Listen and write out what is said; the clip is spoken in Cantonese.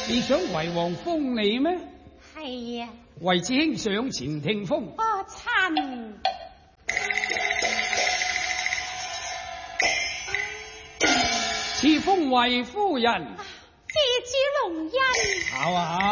你想為王封你咩？ 係啊。 為子卿上前聽風。 哦，親。 賜封為夫人。 謝主隆恩。 好啊。